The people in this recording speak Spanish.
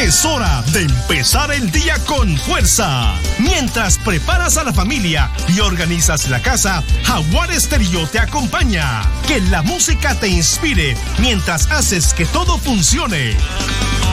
Es hora de empezar el día con fuerza. Mientras preparas a la familia y organizas la casa, Jaguar Estéreo te acompaña. Que la música te inspire mientras haces que todo funcione.